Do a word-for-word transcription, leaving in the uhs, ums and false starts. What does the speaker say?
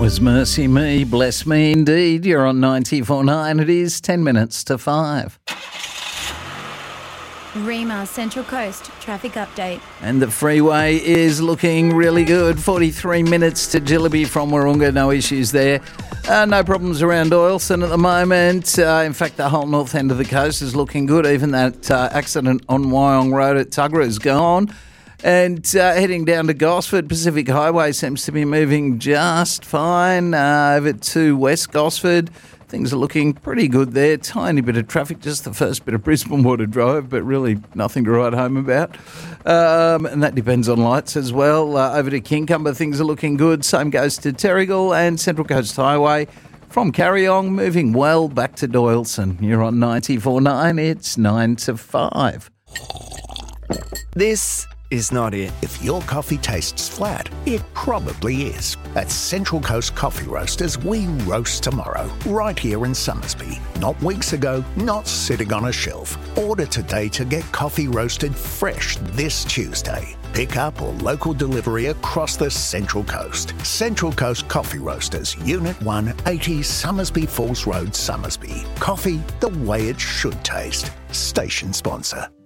was Mercy Me, Bless Me Indeed. You're on ninety-four point nine. It is ten minutes to five. Rima Central Coast traffic update. And the freeway is looking really good. forty-three minutes to Jillaby from Wahroonga. No issues there. Uh, no problems around Oilson at the moment. Uh, in fact, the whole north end of the coast is looking good. Even that uh, accident on Wyong Road at Tuggerah is gone. And uh, heading down to Gosford, Pacific Highway seems to be moving just fine. Uh, over to West Gosford, things are looking pretty good there. Tiny bit of traffic, just the first bit of Brisbane Water Drive, but really nothing to write home about. Um, and that depends on lights as well. Uh, over to Kincumber, things are looking good. Same goes to Terrigal and Central Coast Highway. From Carryong, moving well back to Doyleson. You're on ninety-four point nine. It's nine to five. This is not it. If your coffee tastes flat, it probably is. At Central Coast Coffee Roasters, we roast tomorrow, right here in Summersby. Not weeks ago, not sitting on a shelf. Order today to get coffee roasted fresh this Tuesday. Pick up or local delivery across the Central Coast. Central Coast Coffee Roasters, Unit one, eighty Summersby Falls Road, Summersby. Coffee the way it should taste. Station sponsor.